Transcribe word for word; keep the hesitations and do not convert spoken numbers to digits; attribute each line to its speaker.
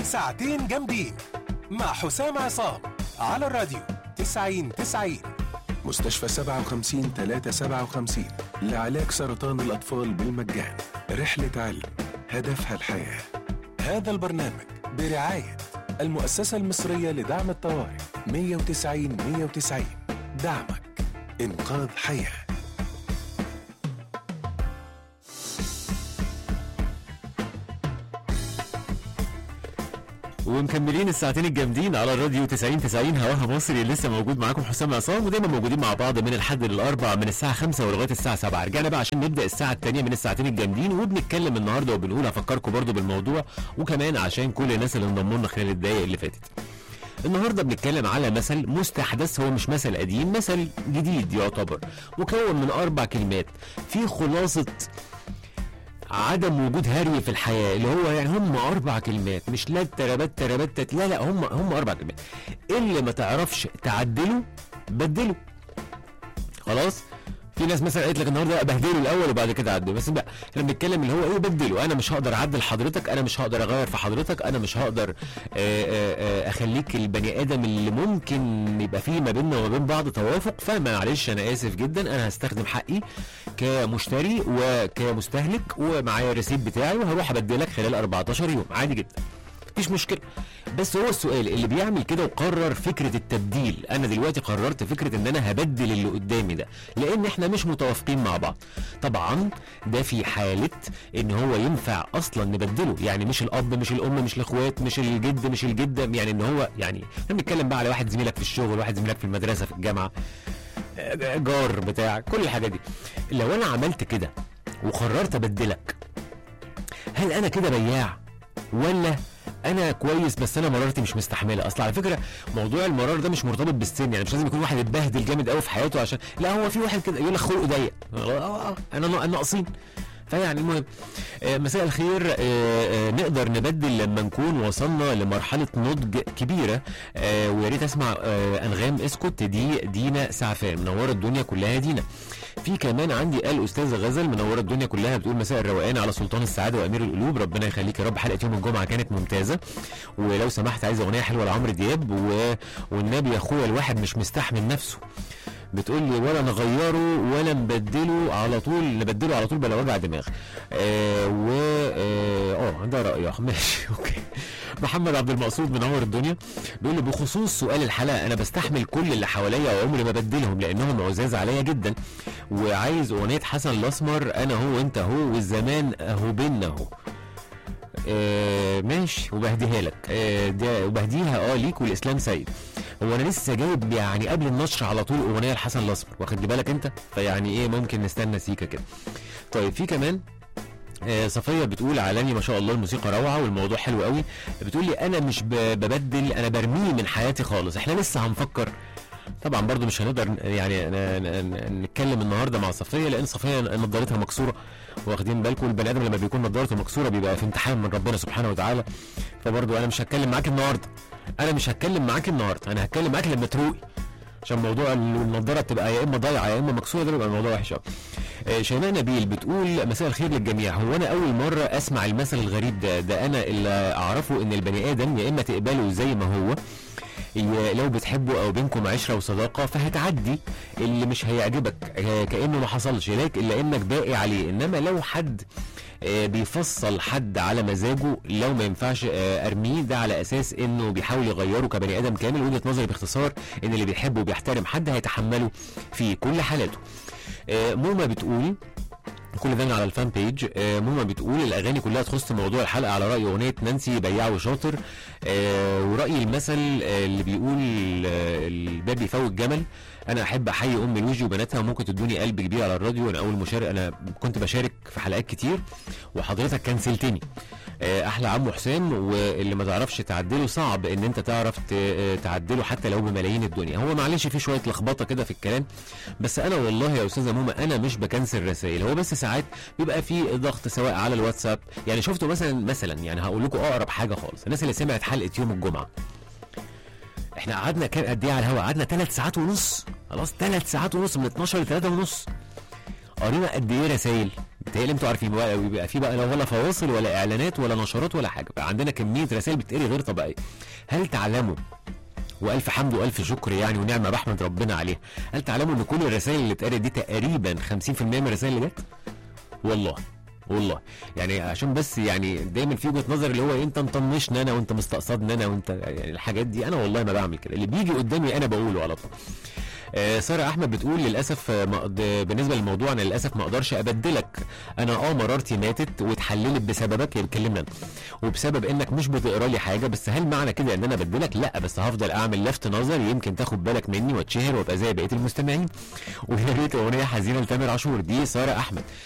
Speaker 1: ساعتين جامدين مع حسام عصام على الراديو تسعين تسعين. مستشفى سبعة وخمسين ثلاثة سبعة وخمسين لعلاج سرطان الأطفال بالمجان. رحلة علم هدفها الحياة. هذا البرنامج برعاية المؤسسة المصرية لدعم الطوارئ مية وتسعين مية وتسعين. دعمك إنقاذ حياة.
Speaker 2: ومكملين الساعتين الجامدين على الراديو تسعين تسعين هواها مصري. لسه موجود معاكم حسام عصام، ودايما موجودين مع بعض من الحد للاربع من الساعه خمسة ولغايه الساعه سبعة. رجعنا بقى عشان نبدا الساعه الثانيه من الساعتين الجامدين، وبنتكلم النهارده وبنقول هفكركم برضو بالموضوع، وكمان عشان كل الناس اللي انضموا لنا خلال الدقايق اللي فاتت. النهارده بنتكلم على مثل مستحدث، هو مش مثل قديم، مثل جديد يعتبر، مكون من اربع كلمات في خلاصه عدم وجود هري في الحياه، اللي هو يعني هم اربع كلمات، مش لا تربت تربت، لا لا هم هم اربع كلمات. اللي ما تعرفش تعدله بدله. خلاص؟ في ناس مثلا قالت لك النهارده بهدله الاول وبعد كده اعدله، بس بقى احنا بنتكلم اللي هو ايه بدله. انا مش هقدر اعدل حضرتك، انا مش هقدر اغير في حضرتك، انا مش هقدر آآ آآ اخليك البني ادم اللي ممكن يبقى فيه ما بيننا وما بين بعض توافق. فمعلش انا اسف جدا، انا هستخدم حقي كمشتري وكمستهلك، ومعايا الريسيت بتاعي، وهروح ابدلك خلال أربعتاشر يوم عادي جدا، مفيش مشكله. بس هو السؤال اللي بيعمل كده وقرر فكره التبديل، انا دلوقتي قررت فكره ان انا هبدل اللي قدامي ده لان احنا مش متوافقين مع بعض. طبعا ده في حاله ان هو ينفع اصلا نبدله، يعني مش الاب مش الام مش الاخوات مش الجد مش الجده، يعني ان هو يعني احنا بنتكلم بقى على واحد زميلك في الشغل، واحد زميلك في المدرسه في الجامعه، جار بتاع كل الحاجات دي. لو انا عملت كده وقررت ابدلك، هل انا كده بياع ولا انا كويس بس انا مرارتي مش مستحمله؟ اصل على فكره موضوع المرار ده مش مرتبط بالسن، يعني مش لازم يكون واحد اتبهدل جامد قوي في حياته عشان لا، هو في واحد كده يقول لك خلقه ضيق، اه انا ناقصين. فيعني المهم آه مساء الخير. آه آه نقدر نبدل لما نكون وصلنا لمرحله نضج كبيره. آه ويا ريت اسمع آه انغام اسكت. دي دينا سعفان منوره الدنيا كلها. دينا في كمان عندي قال استاذه غزل منوره الدنيا كلها، بتقول مساء الروقان على سلطان السعاده وامير القلوب، ربنا يخليك يا رب. حلقه يوم الجمعه كانت ممتازه، ولو سمحت عايز اغنيه حلوه لعمرو دياب و... والنبي يا اخويا الواحد مش مستحمل نفسه. بتقول لي ولا نغيره ولا نبدله على طول، نبدله على طول بلا وجع دماغ. آه و اه ده رايك ماشي اوكي. محمد عبد المقصود منور الدنيا بيقول لي بخصوص سؤال الحلقه، انا بستحمل كل اللي حواليا وعمري ما بدلهم لانهم عزاز عليا جدا، وعايز اغنيه حسن الاسمر انا هو انت هو والزمان اهو بينا اهو. آه ماشي وبهديها لك. آه ده وبهديها اه ليك والاسلام سيد. هو انا لسه جايب يعني قبل النشر على طول اغنيه لحسن الاسمر، واخد لي بالك انت؟ فيعني ايه ممكن نستنى سيكه كده. طيب في كمان آه صفيه بتقول عالمي ما شاء الله الموسيقى روعه والموضوع حلو قوي. بتقول لي انا مش ببدل، انا برميه من حياتي خالص. احنا لسه هنفكر طبعا، برضو مش هنقدر يعني نتكلم النهارده مع صفيه لان صفيه نظارتها مكسوره، واخدين بالكم البني ادم لما بيكون نظارته مكسوره بيبقى في امتحان من ربنا سبحانه وتعالى. فبرضو انا مش هتكلم معاك النهارده، انا مش هتكلم معاك النهارده، انا هتكلم معاك لما تروقي، عشان موضوع النضاره تبقى يا اما ضايعه يا اما مكسوره، ده بيبقى الموضوع وحش قوي. شيماء نبيل بتقول مساء الخير للجميع. هو انا اول مره اسمع المثل الغريب ده، ده انا اللي اعرفه ان البني ادم يا اما تقبله زي ما هو لو بتحبه او بينكم عشره وصداقه فهتعدي اللي مش هيعجبك كانه ما حصلش لك الا انك باقي عليه، انما لو حد بيفصل حد على مزاجه لو ما ينفعش ارميه، ده على اساس انه بيحاول يغيره كبني ادم كامل. وجهه نظري باختصار ان اللي بيحبه وبيحترم حد هيتحمله في كل حالاته. موما بتقول كل ده على الفان بيج. آه ماما بتقول الاغاني كلها تخص موضوع الحلقه على راي اغنيه نانسي بياع وشاطر. آه وراي المثل آه اللي بيقول آه الباب بيفوت جمل. انا احب احيي ام لوجي وبناتها، ممكن تدوني قلب كبير على الراديو. انا اول مشارك، انا كنت بشارك في حلقات كتير وحضرتك كنسلتني. آه احلى عمو حسام، واللي ما تعرفش تعدله صعب ان انت تعرف تعدله حتى لو بملايين الدنيا. هو معلش في شويه لخبطه كده في الكلام، بس انا والله يا استاذه ماما انا مش بكنسل رسائل، هو بس ساعات بيبقى في ضغط سواء على الواتساب. يعني شفتوا مثلا مثلا يعني هقول لكم اقرب حاجه خالص، الناس اللي سمعت حلقه يوم الجمعه، احنا قعدنا كام قد ايه على الهواء؟ قعدنا ثلاث ساعات ونص، خلاص ثلاث ساعات ونص من اتناشر ل تلاتة ونص. قرينا قد ايه رسائل؟ بتهيألي انتوا عارفين بقى، بيبقى في بقى لا ولا فواصل ولا اعلانات ولا نشرات ولا حاجه، بقى عندنا كميه رسائل بتقري غير طبيعيه. هل تعلموا، والف حمد والف شكر يعني ونعمه بحمد ربنا عليها، هل تعلموا ان كل الرسائل اللي اتقرت دي تقريبا خمسين في المية من الرسائل اللي جت؟ والله والله يعني عشان بس يعني دايما في وجهه نظر اللي هو انت مطنشني انا وانت مستقصدني انا وانت يعني الحاجات دي، انا والله ما بعمل كده، اللي بيجي قدامي انا بقوله على طول. آه ساره احمد بتقول للاسف مقد... بالنسبه للموضوع انا للاسف ما اقدرش ابدلك، انا اه مرارتي ماتت واتحللت بسببك، يعني اتكلمنا أنا. وبسبب انك مش بتقرا لي حاجه، بس هل معنى كده ان انا ابدلك؟ لا، بس هفضل اعمل لفت نظر يمكن تاخد بالك مني واتشهر وابقى زي بقيه المستمعين. ويا ريت اغنيه حزينه لتامر عاشور. دي ساره احمد.